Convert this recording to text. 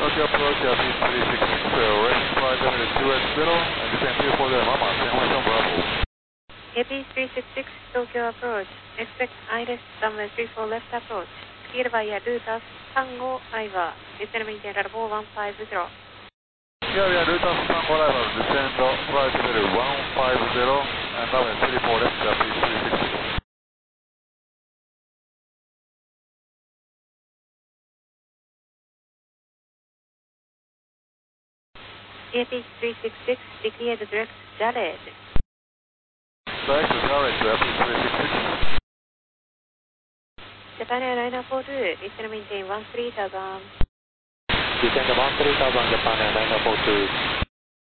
Tokyo approach RP366, rest flight level 280, and descend 24 the Mama, San Juan Bravo. AP366 Tokyo approach, expect ILS runway 34 left approach, clear via Lutas Tango Arriva, descend maintain level 150. Yeah, we are Lutas Tango Arriva, descend flight level 150, and runway 34 left RP366. AP366 declared direct Jared. Direct Jared to AP366. Japan Airliner 42, descend maintain 13,000. Descend 13,000 Japan Airliner 42.